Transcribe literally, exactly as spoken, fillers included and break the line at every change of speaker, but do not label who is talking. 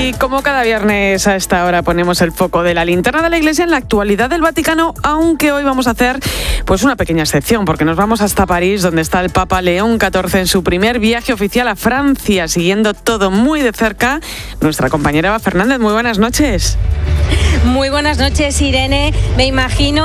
Y como cada viernes a esta hora ponemos el foco de la linterna de la Iglesia en la actualidad del Vaticano, aunque hoy vamos a hacer pues una pequeña excepción, porque nos vamos hasta París, donde está el Papa León catorce en su primer viaje oficial a Francia, siguiendo todo muy de cerca. Nuestra compañera Eva Fernández, muy buenas noches.
Muy buenas noches, Irene. Me imagino